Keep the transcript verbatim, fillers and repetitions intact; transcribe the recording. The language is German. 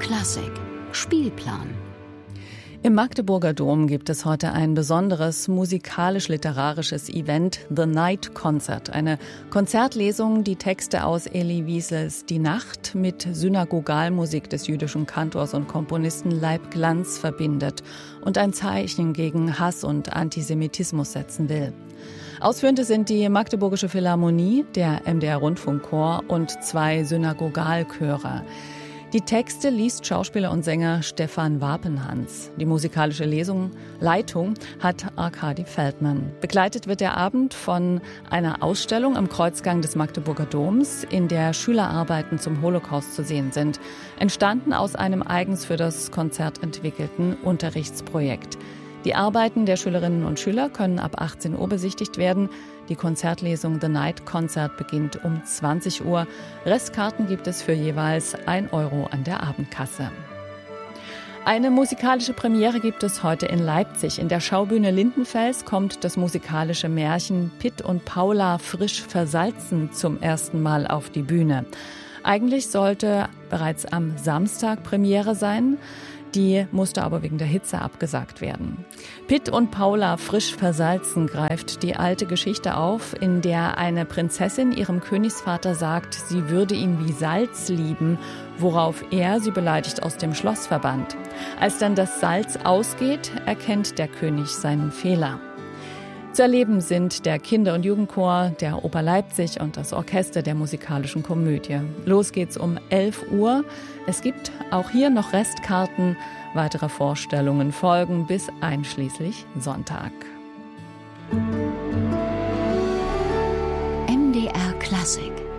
Klassik Spielplan. Im Magdeburger Dom gibt es heute ein besonderes musikalisch-literarisches Event, The Night Concert. Eine Konzertlesung, die Texte aus Elie Wiesels Die Nacht mit Synagogalmusik des jüdischen Kantors und Komponisten Leib Glanz verbindet und ein Zeichen gegen Hass und Antisemitismus setzen will. Ausführende sind die Magdeburgische Philharmonie, der M D R-Rundfunkchor und zwei Synagogalchöre. Die Texte liest Schauspieler und Sänger Stefan Wapenhans. Die musikalische Lesung, Leitung hat Arkadi Feldmann. Begleitet wird der Abend von einer Ausstellung am Kreuzgang des Magdeburger Doms, in der Schülerarbeiten zum Holocaust zu sehen sind, entstanden aus einem eigens für das Konzert entwickelten Unterrichtsprojekt. Die Arbeiten der Schülerinnen und Schüler können ab achtzehn Uhr besichtigt werden. Die Konzertlesung The Night Concert beginnt um zwanzig Uhr. Restkarten gibt es für jeweils ein Euro an der Abendkasse. Eine musikalische Premiere gibt es heute in Leipzig. In der Schaubühne Lindenfels kommt das musikalische Märchen Pitt und Paula frisch versalzen zum ersten Mal auf die Bühne. Eigentlich sollte bereits am Samstag Premiere sein. Die musste aber wegen der Hitze abgesagt werden. Pitt und Paula frisch versalzen greift die alte Geschichte auf, in der eine Prinzessin ihrem Königsvater sagt, sie würde ihn wie Salz lieben, worauf er sie beleidigt aus dem Schloss verbannt. Als dann das Salz ausgeht, erkennt der König seinen Fehler. Zu erleben sind der Kinder- und Jugendchor, der Oper Leipzig und das Orchester der musikalischen Komödie. Los geht's um elf Uhr. Es gibt auch hier noch Restkarten. Weitere Vorstellungen folgen bis einschließlich Sonntag. M D R Klassik